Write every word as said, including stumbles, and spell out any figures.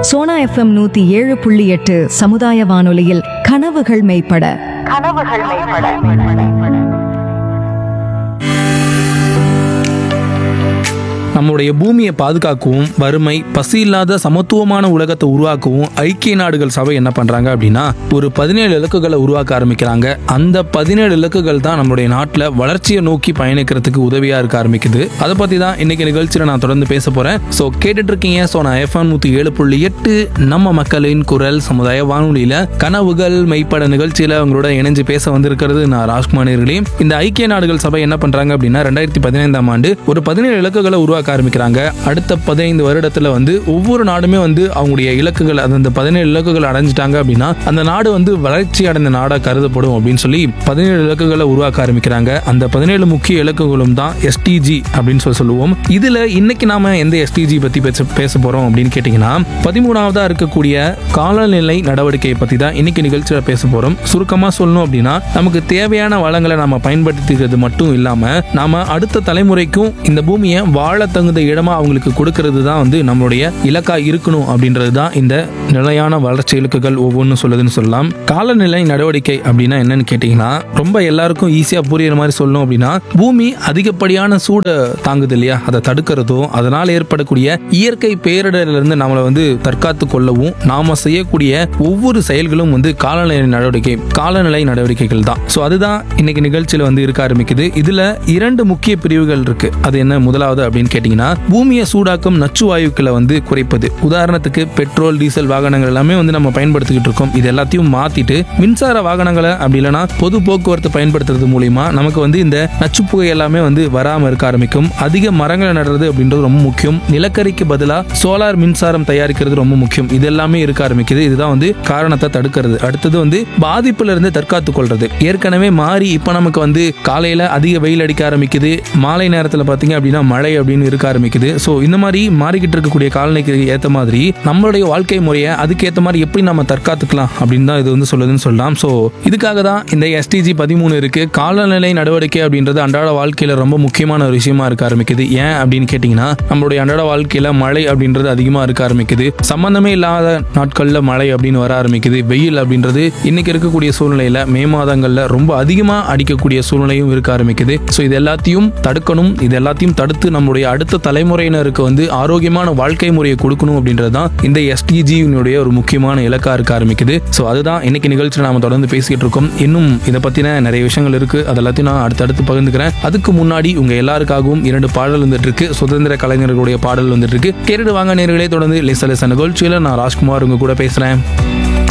Sona FM நூத்தி ஏழு புள்ளி எட்டு சமுதாய வானொலியில் கனவுகள் மெய்ப்பட கனவுகள் மெய்ப்பட. நம்முடைய பூமியை பாதுகாக்கவும் வறுமை பசி இல்லாத சமத்துவமான உலகத்தை உருவாக்கவும் ஐக்கிய நாடுகள் சபை என்ன பண்றாங்க அப்படின்னா ஒரு பதினேழு இலக்குகளை உருவாக்க ஆரம்பிக்கிறாங்க. அந்த பதினேழு இலக்குகள் தான் நம்மளுடைய நாட்டில் வளர்ச்சியை நோக்கி பயணிக்கிறதுக்கு உதவியா இருக்க ஆரம்பிக்குது. அதை பத்தி தான் இன்னைக்கு நிகழ்ச்சியில நான் தொடர்ந்து பேச போறேன். ஸோ கேட்டுட்டு இருக்கீங்க. ஸோ நான் எஃப்எம் நூத்தி ஏழு புள்ளி எட்டு நம்ம மக்களின் குரல் சமுதாய வானொலியில கனவுகள் மெய்ப்பட நிகழ்ச்சியில அவங்களோட இணைஞ்சு பேச வந்திருக்கிறது நான் ராஜ்குமார் அவர்களே. இந்த ஐக்கிய நாடுகள் சபை என்ன பண்றாங்க அப்படின்னா ரெண்டாயிரத்தி பதினைந்தாம் ஆண்டு ஒரு பதினேழு இலக்குகளை உருவாக்க ஆரம்பிக்கிறாங்க. அடுத்த பதினைந்து வருடத்துல வந்து ஒவ்வொரு நாடுமே வந்து அவங்களுடைய இலக்குகள் அந்த பதினேழு இலக்குகள் அடைஞ்சிட்டாங்க அப்படின்னா அந்த நாடு வந்து வளர்ச்சி அடைந்த நாடா கருதப்படும் அப்படின்னு சொல்லி பதினேழு இலக்குகளை உருவாக்க ஆரம்பிக்கிறாங்க. அந்த பதினேழு முக்கிய இலக்குகளும் தான் எஸ்டிஜி அப்படின்னு சொல்லி சொல்லுவோம். இதுல இன்னைக்கு நாம எந்த எஸ்டிஜி பத்தி பேச பேச போறோம் அப்படின்னு கேட்டீங்கன்னா பதிமூணாவதா இருக்கக்கூடிய காலநிலை நடவடிக்கையை பத்தி தான் இன்னைக்கு நிகழ்ச்சியில பேச போறோம். சுருக்கமா சொல்லணும் அப்படின்னா நமக்கு தேவையான வளங்களை நாம பயன்படுத்திக்கிறது மட்டும் இல்லாம நாம அடுத்த தலைமுறைக்கும் இந்த பூமியை வாழ தகுந்த இடமா அவங்களுக்கு கொடுக்கிறது தான் வந்து நம்மளுடைய இலக்கா இருக்கணும் அப்படின்றது தான் இந்த நிலையான வளர்ச்சி இலக்குகள் ஒவ்வொன்றும் சொல்லுதுன்னு சொல்லலாம். காலநிலை நடவடிக்கை அப்படின்னா என்னன்னு கேட்டீங்கன்னா ரொம்ப எல்லாருக்கும் ஈஸியா புரியுற மாதிரி சொல்லணும் அப்படின்னா பூமி அதிகப்படியான சூட தாங்குது இல்லையா, அதை தடுக்கிறதும் அதனால் ஏற்படக்கூடிய இயற்கை பேரிடரிலிருந்து நம்மளை வந்து தற்காத்து கொள்ளவும் நாம செய்யக்கூடிய ஒவ்வொரு செயல்களும் வந்து காலநிலை நடவடிக்கை காலநிலை நடவடிக்கைகள் தான். ஸோ அதுதான் இன்னைக்கு நிகழ்ச்சியில வந்து இருக்க ஆரம்பிக்குது. இதுல இரண்டு முக்கிய பிரிவுகள் இருக்கு. அது என்ன முதலாவது அப்படின்னு கேட்டீங்கன்னா பூமியை சூடாக்கும் நச்சு வாயுக்களை வந்து குறைப்பது. உதாரணத்துக்கு பெட்ரோல் டீசல் வாகனங்கள் எல்லாமே வந்து நம்ம பயன்படுத்திக்கிட்டு இருக்கோம். இது எல்லாத்தையும் மாத்திட்டு மின்சார வாகனங்களை அப்படி இல்லைன்னா பொது போக்குவரத்து பயன்படுத்துறது மூலியமா நமக்கு வந்து இந்த நச்சு புகை எல்லாமே வந்து வராம இருக்க ஆரம்பிக்கும். அதிக மரங்களை நடுறது அப்படின்றது ரொம்ப முக்கியம். நிலக்கரிக்கு பதிலா சோலார் மின்சாரம் தயாரிக்கிறது ரொம்ப முக்கியம். இது எல்லாமே இருக்க ஆரம்பிக்குது. இதுதான் வந்து காரணத்தை தடுக்கிறது. அடுத்தது வந்து பாதிப்புல இருந்து தற்காத்துக் கொள்றது. ஏற்கனவே மாறி இப்ப நமக்கு வந்து காலையில அதிக வெயில் அடிக்க ஆரம்பிக்குது, மாலை நேரத்துல பாத்தீங்க அப்படின்னா மழை அப்படின்னு இருக்க ஆரம்பிக்குது. ஸோ இந்த மாதிரி மாறிக்கிட்டு இருக்கக்கூடிய காலநிலைக்கு ஏற்ற மாதிரி நம்மளுடைய வாழ்க்கை முறையை அதுக்கேற்ற மாதிரி எப்படி நம்ம தற்காத்துக்கலாம் அப்படின்னு தான் இது வந்து சொல்லுதுன்னு சொல்லலாம். ஸோ இதுக்காக தான் இந்த எஸ்டிஜி பதிமூணு இருக்கு. காலநிலை நடவடிக்கை அப்படின்றது அன்றாட வாழ்க்கையில ரொம்ப முக்கியமான ஒரு விஷயமா இருக்க ஆரம்பிக்குது. ஏன் அப்படின்னு கேட்டீங்கன்னா நம்மளுடைய அன்றாட வாழ்க்கையில மழை அப்படின்றது அதிகமா இருக்க ஆரம்பிக்குது. சம்பந்தமே இல்லாத நாட்கள்ல மழை அப்படின்னு வர ஆரம்பிக்குது. வெயில் அப்படின்றது இன்னைக்கு இருக்கக்கூடிய சூழ்நிலையில மே மாதங்கள்ல ரொம்ப அதிகமா அடிக்கக்கூடிய சூழ்நிலையும் இருக்க ஆரம்பிக்குது. ஸோ இது எல்லாத்தையும் தடுக்கணும். இது எல்லாத்தையும் தடுத்து நம்மளுடைய அடுத்த தலைமுறையினருக்கு வந்து ஆரோக்கியமான வாழ்க்கை முறையை கொடுக்கணும் அப்படின்றது தான் இந்த எஸ்டிஜியினுடைய ஒரு முக்கியமான இலக்கா இருக்க ஆரம்பிக்குது. ஸோ அதுதான் இன்னைக்கு நிகழ்ச்சியில் நாம தொடர்ந்து பேசிக்கிட்டு இருக்கோம். இன்னும் இதை பத்தின நிறைய விஷயங்கள் இருக்கு. அதெல்லாத்தையும் நான் அடுத்தடுத்து பகிர்ந்துக்கிறேன். அதுக்கு முன்னாடி உங்க எல்லாருக்காகவும் இரண்டு பாடல் வந்துட்டு இருக்கு. சுதந்திர கலைஞர்களுடைய பாடல் வந்துட்டு இருக்கு. கேட்டுட்டு வாங்க நேயர்களே. தொடர்ந்து லேசா லேசா நிகழ்ச்சியில நான் ராஜ்குமார் உங்க கூட பேசுறேன்.